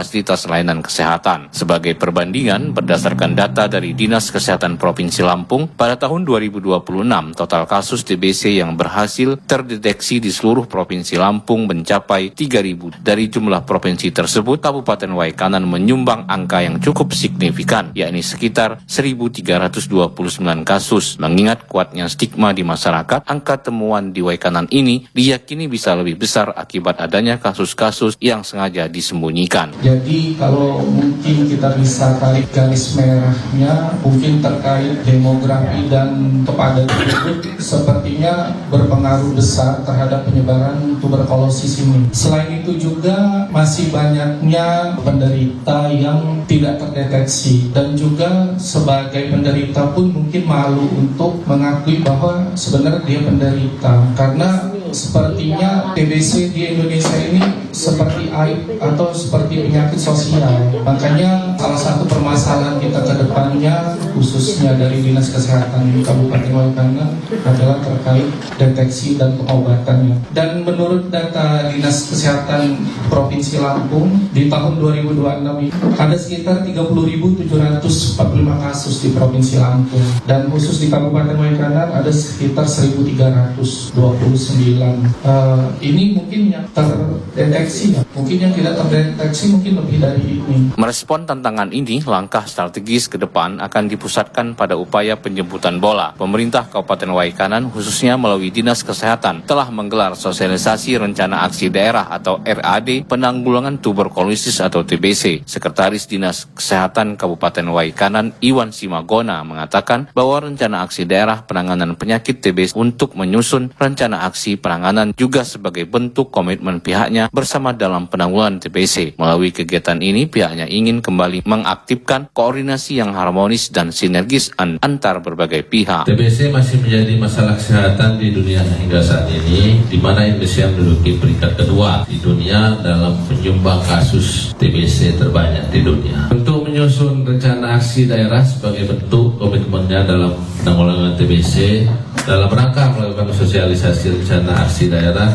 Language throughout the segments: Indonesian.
fasilitas layanan kesehatan. Sebagai perbandingan, berdasarkan data dari Dinas Kesehatan Provinsi Lampung, pada tahun 2026, total kasus TBC yang berhasil terdeteksi di seluruh Provinsi Lampung mencapai 3.000. Dari jumlah provinsi tersebut, Kabupaten Waikanan menyumbang angka yang cukup signifikan, yakni sekitar 1.329 kasus. Mengingat kuatnya stigma di masyarakat, angka temuan di Waikanan ini diyakini bisa lebih besar akibat adanya kasus-kasus yang sengaja disembunyikan. Jadi kalau mungkin kita bisa tarik garis merahnya, mungkin terkait demografi dan kepadatan tersebut sepertinya berpengaruh besar terhadap penyebaran tuberkulosis ini. Selain itu juga masih banyaknya penderita yang tidak terdeteksi, dan juga sebagai penderita pun mungkin malu untuk mengakui bahwa sebenarnya dia penderita, karena sepertinya TBC di Indonesia ini seperti aib atau seperti penyakit sosial. Makanya salah satu permasalahan kita ke depannya, khususnya dari Dinas Kesehatan di Kabupaten Waikanan, adalah terkait deteksi dan pengobatannya. Dan menurut data Dinas Kesehatan Provinsi Lampung, di tahun 2026 ada sekitar 30.745 kasus di Provinsi Lampung. Dan khusus di Kabupaten Waikanan ada sekitar 1.329. Ini mungkin yang terdeteksi, mungkin yang tidak terdeteksi mungkin lebih dari ini. Merespon tantangan ini, langkah strategis ke depan akan dipusatkan pada upaya penjemputan bola. Pemerintah Kabupaten Waikanan khususnya melalui Dinas Kesehatan telah menggelar sosialisasi rencana aksi daerah atau RAD penanggulangan tuberkulosis atau TBC. Sekretaris Dinas Kesehatan Kabupaten Waikanan Iwan Simagona mengatakan bahwa rencana aksi daerah penanganan penyakit TBC untuk menyusun rencana aksi penanganan juga sebagai bentuk komitmen pihaknya bersama dalam penanggulangan TBC. Melalui kegiatan ini, pihaknya ingin kembali mengaktifkan koordinasi yang harmonis dan sinergis antar berbagai pihak. TBC masih menjadi masalah kesehatan di dunia hingga saat ini, di mana Indonesia menduduki peringkat kedua di dunia dalam penyumbang kasus TBC terbanyak di dunia. Untuk menyusun rencana aksi daerah sebagai bentuk komitmennya dalam penanggulangan TBC, dalam rangka melakukan sosialisasi rencana aksi daerah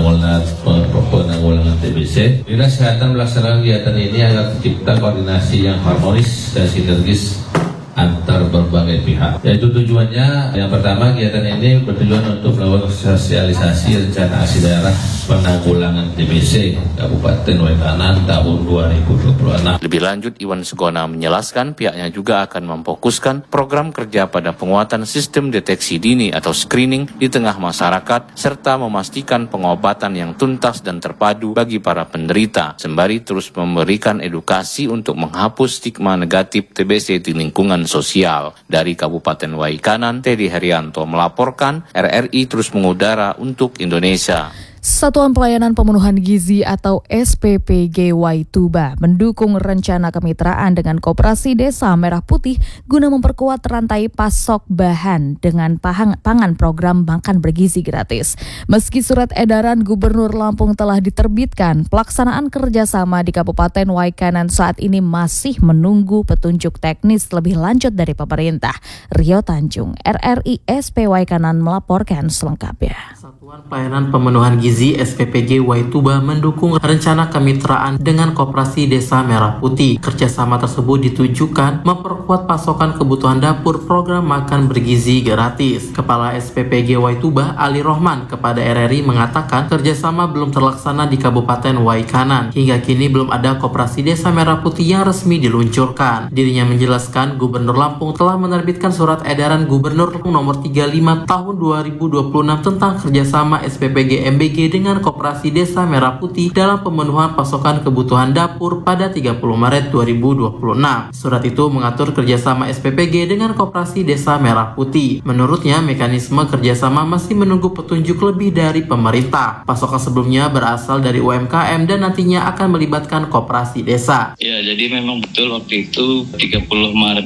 penanggulangan TBC, Dinas Kesehatan melaksanakan kegiatan ini agar tercipta koordinasi yang harmonis dan sinergis antar berbagai pihak. Yaitu tujuannya, yang pertama, kegiatan ini bertujuan untuk melakukan sosialisasi rencana aksi daerah penanggulangan TBC Kabupaten Waikanan tahun 2026. Lebih lanjut, Iwan Segona menjelaskan pihaknya juga akan memfokuskan program kerja pada penguatan sistem deteksi dini atau screening di tengah masyarakat, serta memastikan pengobatan yang tuntas dan terpadu bagi para penderita, sembari terus memberikan edukasi untuk menghapus stigma negatif TBC di lingkungan sosial. Dari Kabupaten Waikanan, Teddy Herianto melaporkan, RRI terus mengudara untuk Indonesia. Satuan Pelayanan Pemenuhan Gizi atau SPPG Waituba mendukung rencana kemitraan dengan Koperasi Desa Merah Putih guna memperkuat rantai pasok bahan dengan pangan program makan bergizi gratis. Meski surat edaran Gubernur Lampung telah diterbitkan, pelaksanaan kerjasama di Kabupaten Waikanan saat ini masih menunggu petunjuk teknis lebih lanjut dari pemerintah. Rio Tanjung, RRI SP Waikanan melaporkan selengkapnya. Satuan Pelayanan Pemenuhan Gizi SPPG Waituba mendukung rencana kemitraan dengan Koperasi Desa Merah Putih. Kerjasama tersebut ditujukan memperkuat pasokan kebutuhan dapur program makan bergizi gratis. Kepala SPPG Waituba Ali Rohman kepada RRI mengatakan kerjasama belum terlaksana di Kabupaten Waikanan. Hingga kini belum ada Koperasi Desa Merah Putih yang resmi diluncurkan. Dirinya menjelaskan Gubernur Lampung telah menerbitkan surat edaran Gubernur nomor 35 tahun 2026 tentang kerjasama SPPG MBG dengan Koperasi Desa Merah Putih dalam pemenuhan pasokan kebutuhan dapur pada 30 Maret 2026. Surat itu mengatur kerjasama SPPG dengan Koperasi Desa Merah Putih. Menurutnya, mekanisme kerjasama masih menunggu petunjuk lebih dari pemerintah. Pasokan sebelumnya berasal dari UMKM dan nantinya akan melibatkan Koperasi Desa. Ya, jadi memang betul waktu itu 30 Maret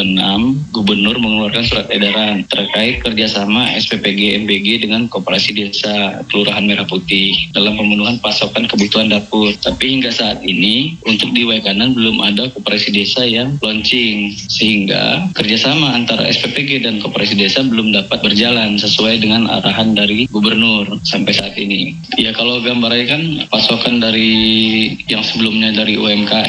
2026 Gubernur mengeluarkan surat edaran terkait kerjasama SPPG MBG dengan Koperasi Desa Kelurahan Merah Putih dalam pemenuhan pasokan kebutuhan dapur. Tapi hingga saat ini untuk di Waikanan belum ada Koperasi Desa yang launching, sehingga kerjasama antara SPPG dan Koperasi Desa belum dapat berjalan sesuai dengan arahan dari Gubernur sampai saat ini. Ya, kalau gambarnya kan pasokan dari yang sebelumnya dari UMKM